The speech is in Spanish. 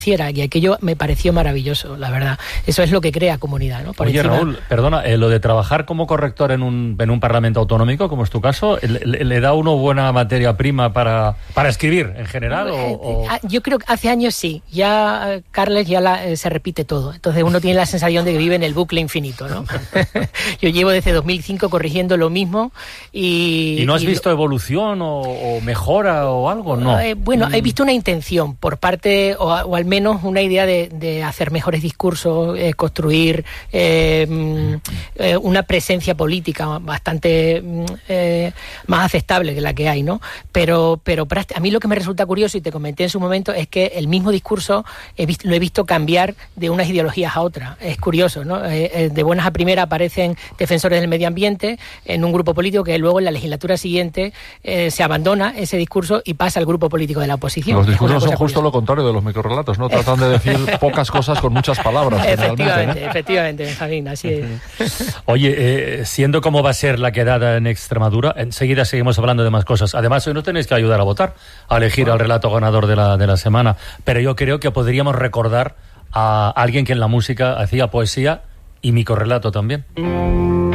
y aquello me pareció maravilloso, la verdad. Eso es lo que crea comunidad, ¿no? Oye, Raúl, perdona, lo de trabajar como corrector en un parlamento autonómico, como es tu caso, ¿le da uno buena materia prima para escribir en general? Yo creo que hace años sí. Ya, Carles, se repite todo. Entonces uno tiene la sensación de que vive en el bucle infinito, ¿no? Yo llevo desde 2005 corrigiendo lo mismo y ¿no has visto evolución o mejora o algo? No. Bueno, he visto una intención por parte, o al menos una idea de hacer mejores discursos, construir una presencia política bastante más aceptable que la que hay, ¿no? Pero a mí lo que me resulta curioso, y te comenté en su momento, es que el mismo discurso lo he visto cambiar de unas ideologías a otras. Es curioso, ¿no? De buenas a primeras aparecen defensores del medio ambiente en un grupo político que luego en la legislatura siguiente se abandona ese discurso y pasa al grupo político de la oposición. Los discursos son justo lo contrario de los microrrelatos, ¿no? Tratan de decir pocas cosas con muchas palabras. Efectivamente, Benjamín, así es. Oye, siendo como va a ser la quedada en Extremadura, enseguida seguimos hablando de más cosas. Además, hoy no tenéis que ayudar a votar, a elegir al relato ganador de la semana, pero yo creo que podríamos recordar a alguien que en la música hacía poesía y microrrelato también.